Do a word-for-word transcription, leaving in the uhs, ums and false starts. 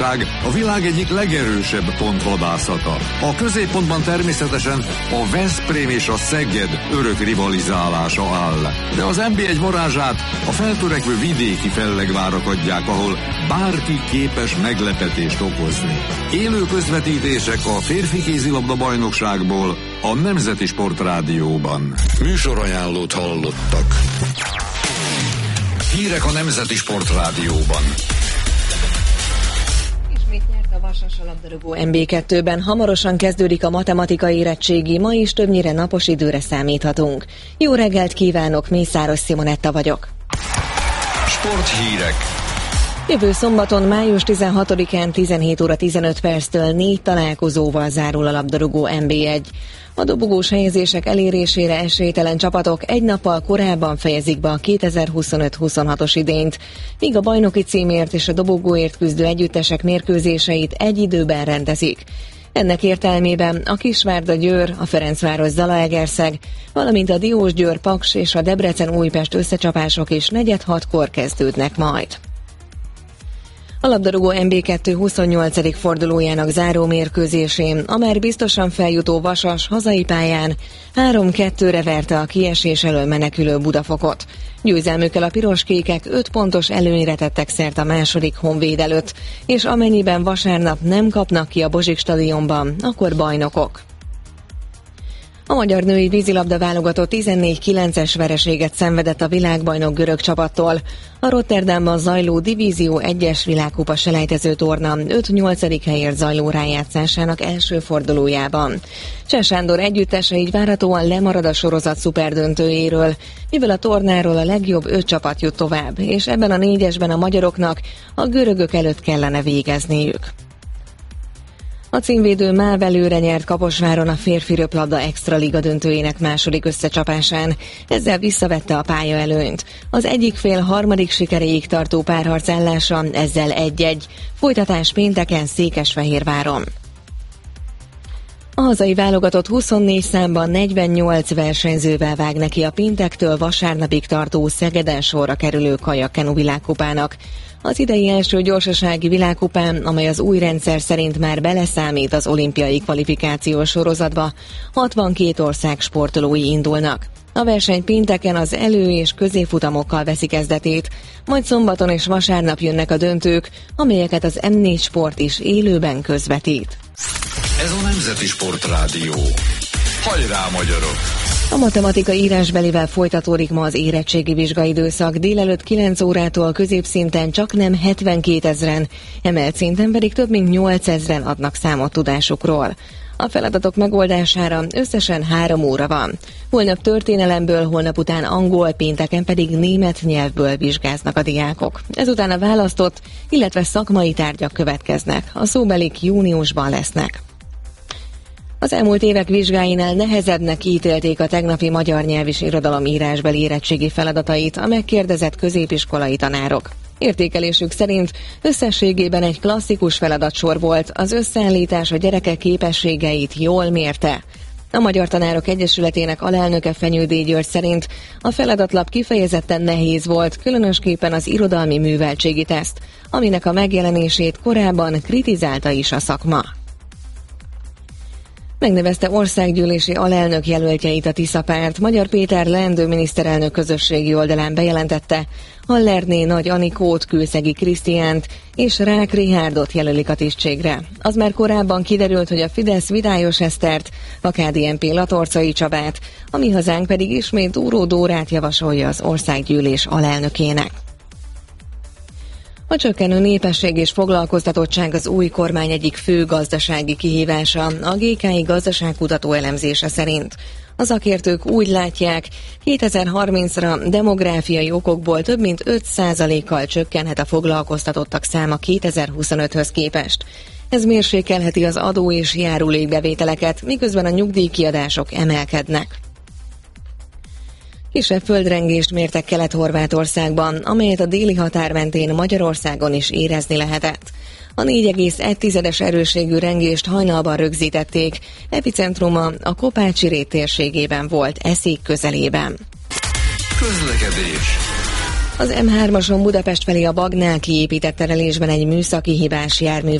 A világ egyik legerősebb pontvadászata. A középpontban természetesen a Veszprém és a Szeged örök rivalizálása áll. De az en bé egy varázsát a feltörekvő vidéki fellegvárak adják, ahol bárki képes meglepetést okozni. Élő közvetítések a férfi kézilabda bajnokságból a Nemzeti Sportrádióban. Műsorajánlót hallottak. Hírek a Nemzeti Sportrádióban. A Vasas a labdarúgó en bé kettőben hamarosan kezdődik a matematikai érettségi, ma is többnyire napos időre számíthatunk. Jó reggelt kívánok, Mészáros Simonetta vagyok. Sporthírek. Jövő szombaton, május tizenhatodikán tizenhét óra tizenöt perctől négy találkozóval zárul a labdarúgó en bé egy. A dobogós helyezések elérésére esélytelen csapatok egy nappal korábban fejezik be a kétezer-huszonöt huszonhatos idényt, míg a bajnoki címért és a dobogóért küzdő együttesek mérkőzéseit egy időben rendezik. Ennek értelmében a Kisvárda-Győr, a Ferencváros Zalaegerszeg, valamint a Diósgyőr Paks és a Debrecen-Újpest összecsapások is negyed hatkor kezdődnek majd. A labdarúgó en bé kettő huszonnyolcadik fordulójának záró mérkőzésén a már biztosan feljutó Vasas hazai pályán három kettőre verte a kiesés elől menekülő Budafokot. Győzelmükkel a piroskékek öt pontos előnyre tettek szert a második Honvéd előtt, és amennyiben vasárnap nem kapnak ki a Bozsik stadionban, akkor bajnokok. A magyar női vízilabda válogatott tizennégy kilences vereséget szenvedett a világbajnok görög csapattól. A Rotterdamban zajló Divízió egyes világkupa selejtező torna öt nyolcadik helyért zajló rájátszásának első fordulójában. Cseh Sándor együttese így várhatóan lemarad a sorozat szuperdöntőjéről, mivel a tornáról a legjobb öt csapat jut tovább, és ebben a négyesben a magyaroknak a görögök előtt kellene végezniük. A címvédő MÁV előre nyert Kaposváron a férfi röplabda extraliga döntőjének második összecsapásán, ezzel visszavette a pályaelőnyt. Az egyik fél harmadik sikeréig tartó párharc állása ezzel egy-egy, folytatás pénteken Székesfehérváron. A hazai válogatott huszonnégy számban negyvennyolc versenyzővel vág neki a péntektől vasárnapig tartó Szegeden sorra kerülő kajakkenu világkupának. Az idei első gyorsasági világkupán, amely az új rendszer szerint már beleszámít az olimpiai kvalifikációs sorozatba, hatvankét ország sportolói indulnak. A verseny pénteken az elő- és középfutamokkal veszi kezdetét, majd szombaton és vasárnap jönnek a döntők, amelyeket az em négy Sport is élőben közvetít. Ez a Nemzeti Sportrádió. Hajrá, magyarok! A matematika írásbelivel folytatódik ma az érettségi vizsgaidőszak, délelőtt kilenc órától középszinten csaknem hetvenkétezren, emelt szinten pedig több mint nyolcezren adnak számot tudásukról. A feladatok megoldására összesen három óra van. Holnap történelemből, holnap után angol, pénteken pedig német nyelvből vizsgáznak a diákok. Ezután a választott, illetve szakmai tárgyak következnek. A szóbelik júniusban lesznek. Az elmúlt évek vizsgáinál nehezebbnek ítélték a tegnapi magyar nyelv és irodalom írásbeli érettségi feladatait a megkérdezett középiskolai tanárok. Értékelésük szerint összességében egy klasszikus feladatsor volt, az összeállítás a gyerekek képességeit jól mérte. A Magyar Tanárok Egyesületének alelnöke Fenyődi György szerint a feladatlap kifejezetten nehéz volt, különösképpen az irodalmi műveltségi teszt, aminek a megjelenését korábban kritizálta is a szakma. Megnevezte országgyűlési alelnök jelöltjeit a Tisza párt. Magyar Péter leendő miniszterelnök közösségi oldalán bejelentette, Hallerné Nagy Anikót, Külszegi Krisztiánt és Rák Rihárdot jelölik a tisztségre. Az már korábban kiderült, hogy a Fidesz Vidályos Esztert, a ká dé en pé Latorcai Csabát, a Mi Hazánk pedig ismét Úró Dórát javasolja az országgyűlés alelnökének. A csökkenő népesség és foglalkoztatottság az új kormány egyik fő gazdasági kihívása, a gé ká i gazdaságkutató elemzése szerint. A szakértők úgy látják, kétezer-harmincra demográfiai okokból több mint öt százalékkal csökkenhet a foglalkoztatottak száma kétezer-huszonöthöz képest. Ez mérsékelheti az adó és járulékbevételeket, miközben a nyugdíjkiadások emelkednek. Kisebb földrengést mértek Kelet-Horvátországban, amelyet a déli határ mentén Magyarországon is érezni lehetett. A négy egész egy erősségű rengést hajnalban rögzítették, epicentruma a Kopácsi-rét térségében volt, Eszék közelében. Közlekedés. Az em hármason Budapest felé a Bagnál kiépített terelésben egy műszaki hibás jármű